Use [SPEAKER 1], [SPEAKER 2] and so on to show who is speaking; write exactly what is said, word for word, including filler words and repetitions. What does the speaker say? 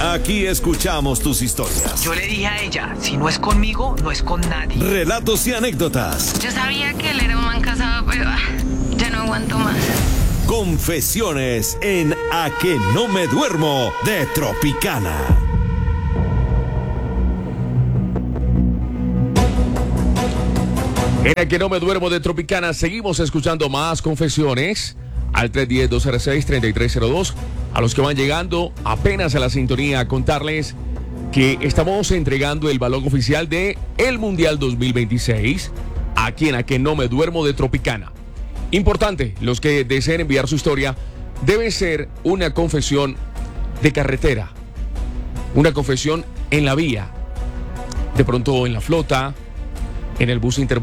[SPEAKER 1] Aquí escuchamos tus historias.
[SPEAKER 2] Yo le dije a ella, si no es conmigo, no es con nadie.
[SPEAKER 1] Relatos y anécdotas.
[SPEAKER 3] Yo sabía que él era un man casado, pero ah, ya no aguanto más.
[SPEAKER 1] Confesiones en A que no me duermo de Tropicana.
[SPEAKER 4] En A que no me duermo de Tropicana seguimos escuchando más confesiones al tres uno cero, dos cero seis, tres tres cero dos. A los que van llegando apenas a la sintonía, contarles que estamos entregando el balón oficial de el Mundial dos mil veintiséis aquí en A que no me duermo de Tropicana. Importante, los que deseen enviar su historia, debe ser una confesión de carretera, una confesión en la vía, de pronto en la flota, en el bus inter